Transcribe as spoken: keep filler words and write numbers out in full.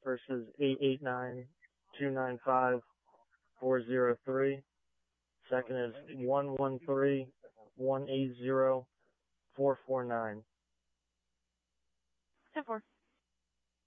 First is eight eight nine, two nine five, four zero three. Second is one one three, one eight zero, four four nine. ten four.